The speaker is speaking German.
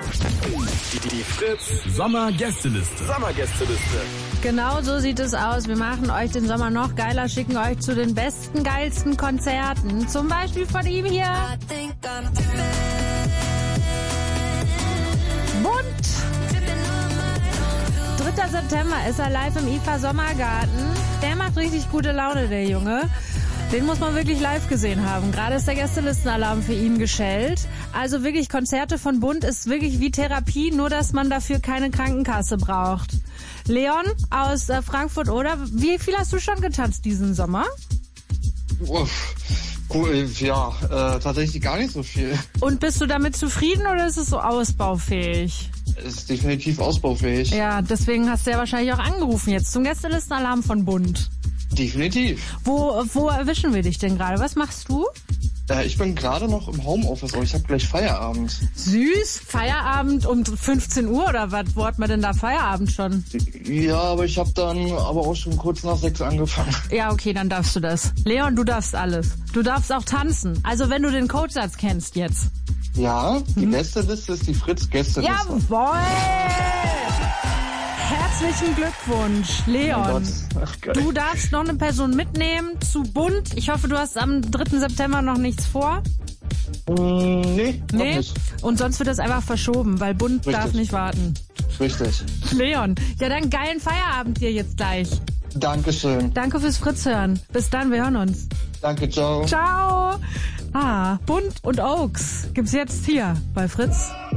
Die Fritz Sommergästeliste. Genau so sieht es aus. Wir machen euch den Sommer noch geiler, schicken euch zu den besten, geilsten Konzerten. Zum Beispiel von ihm hier. Bunt. 3. September ist er live im IFA Sommergarten. Der macht richtig gute Laune, der Junge. Den muss man wirklich live gesehen haben. Gerade ist der Gästelistenalarm für ihn geschellt. Also wirklich, Konzerte von Bunt ist wirklich wie Therapie, nur dass man dafür keine Krankenkasse braucht. Leon aus Frankfurt, oder? Wie viel hast du schon getanzt diesen Sommer? Cool, ja, tatsächlich gar nicht so viel. Und bist du damit zufrieden oder ist es so ausbaufähig? Es ist definitiv ausbaufähig. Ja, deswegen hast du ja wahrscheinlich auch angerufen jetzt zum Gästelistenalarm von Bunt. Definitiv. Wo erwischen wir dich denn gerade? Was machst du? Ich bin gerade noch im Homeoffice, aber ich habe gleich Feierabend. Süß, Feierabend um 15 Uhr oder was? Wo hat man denn da Feierabend schon? Ja, aber ich habe dann aber auch schon kurz nach 6 angefangen. Ja, okay, dann darfst du das. Leon, du darfst alles. Du darfst auch tanzen. Also wenn du den Codesatz kennst jetzt. Ja, die Gästeliste ist die Fritz-Gästeliste. Jawohl! Herzlichen Glückwunsch, Leon. Ach, geil. Du darfst noch eine Person mitnehmen zu Bunt. Ich hoffe, du hast am 3. September noch nichts vor. Nee, noch nicht. Und sonst wird das einfach verschoben, weil Bunt darf nicht warten. Richtig. Leon, ja dann geilen Feierabend dir jetzt gleich. Dankeschön. Danke fürs Fritz-Hören. Bis dann, wir hören uns. Danke, ciao. Ciao. Bunt und Oaks gibt's jetzt hier bei Fritz.